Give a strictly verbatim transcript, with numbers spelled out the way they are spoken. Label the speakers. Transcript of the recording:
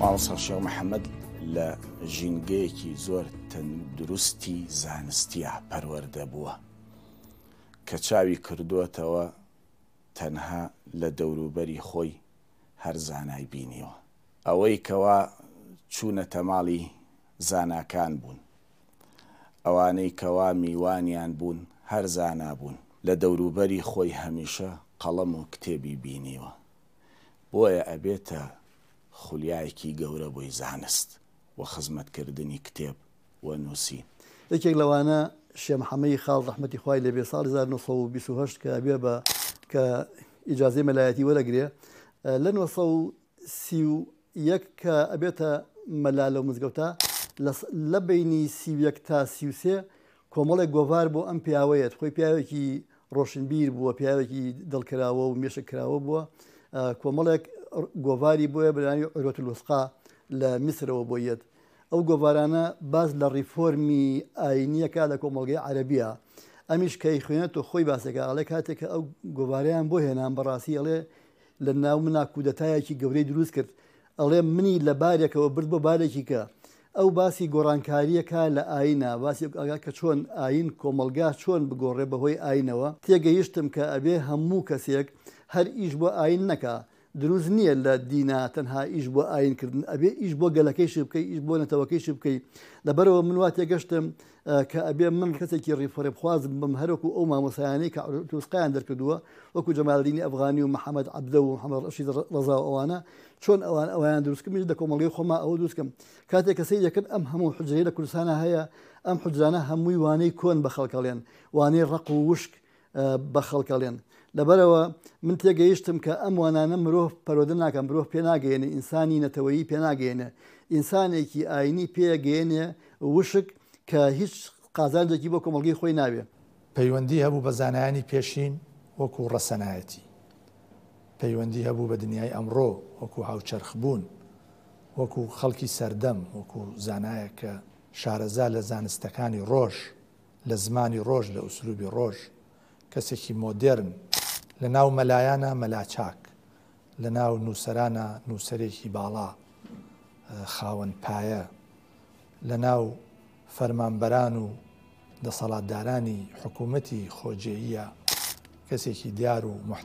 Speaker 1: ماڵسە شێخ محەممەد لە ژینگەیەکی زۆر تەندروستی زانستیە پەروەردە بووە کە چاوی کردووەتەوە تەنها لە دەوروبەری خۆی هەر زانای بینیوە. ئەوەی کەوا چوونەتە ماڵی زاناکان بوون، ئەوانەی کەوا میوانیان بوون هەر زانا بوون، لە دەوروبەری خۆی هەمیشە قەڵەم و کتێبی بینیوە. بۆیە ئەبێتە خولیایەکی گەورە بۆی زانست و خزمەتکردنی کتێب و نووسین.
Speaker 2: یەکێک لەوانە شێخ محەممەدی خاڵ ڕەحمەتی خوای لەبێ ساڵی هەزار و نۆ سەد و بیست و هەشت کە ئەبێ بە کە ئیجازەی مەلایەتی وەرەگرێ لە نۆ سەد و سی و یەک کە ئەبێتە مەلا لەو مزگەوتە لە بینی سی و یەک تا سی و سێ کۆمەڵێک گۆڤار بۆ ئەم پیاوەیەت. خۆی پیاوێکی ڕۆشنبیر بووە، پیاوێکی دڵکراوە و مێشک کراوە بووە. کۆمەڵێک گۆڤاری بۆیە بەلایەنی عورەت الوثقا لە میسرەوە بۆیەت. ئەو گۆڤارانە باز لە ڕیفۆرمی ئاینیەکە لە کۆمەڵگەی عەرەبیە. ئەمیش کەی خوێنێتەوە خۆی باسەکە ئەڵێ کاتێک کە ئەو گۆڤارەیان بۆ هێنان بەڕاستی ئەڵێ لە ناو منا کودەتایەکی گەورەی دروست کرد. ئەڵێ منی لە بارێکەوە برد بۆ بارێکی کە ئەو باسی گۆڕانکاریەکە لە ئاینە، باسی کە چۆن ئاین کۆمەلگا چۆن بگۆڕێ بەهۆی ئاینەوە. تێگەیشتم کە ئەبێ هەموو کەسێک هەر ئیش بۆ ئاین نەکا. دروست نییە لە دینە تەنها ئیش بۆ ئاینکردن، ئەبێ ئیش بۆ گەلەکەیش بکەی، ئیش بۆ نەتەوەکەیش بکەی. لەبەرەوە من وا تێگەشتم کە ئەبێ من کەسێکی ڕیفۆرێبخوازم بم هەروەکو ئەو مامۆسایانەی کە عورەتوسقایان دەرکردووە وەکو جەمالدینی ئەفغانی و محەممەد عەبدە و محەممەد ڕەشید ڕەزا و ئەوانە چۆن ئەوان ئەویان دروستکردن لە کۆمەڵگەی خۆما ئەوە دروستکەم. کاتێک کە سەیری دەکرد ئەم هەموو حوجرەی لە کوردستانە هەیە، ئەم حوجرانە هەمووی وانەی کۆن بە خەڵکەڵێن، وانەی ڕق و وشک بە خەڵکەڵێن. لەبەرەوە من تێگەیشتم کە ئەم وانانە مرۆڤ پەرۆدە ناکە، مرۆڤ پێ ناگەێنێ، ئینسانی نەتەوەیی پێ ناگەێنێ، ئینسانێکی ئاینی پێگەێنێ وشک کە هیچ قازانجێکی بۆ کۆمەڵگەی خۆی ناوێ.
Speaker 3: پەیوەندی هەبوو بە زانایانی پێشین وەکو ڕەسەنایەتی، پەیوەندی هەبوو بە دنیای ئەمڕۆ وەکو هاوچەرخبوون، وەکو خەڵکی سەردەم، وەکو زانایە کە شارەزا لە زانستەکانی ڕۆژ، لە زمانی ڕۆژ، لە ئوسلوبی ڕۆژ، کەسێکی مۆدێرن. لە ناو مەلایانە مەلاچاک، لە ناو نووسەرانە نووسەرێکی باڵا خاوەن پایە، لە ناو فەرمانبەران و دەسەڵاتدارانی حکوومەتی خۆجێییە کەسێکی دیار و